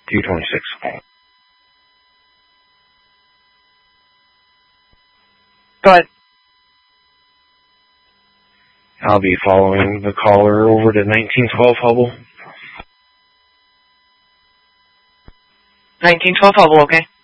226. Go ahead. I'll be following the caller over to 1912 Hubble. 1912 Hubble, okay.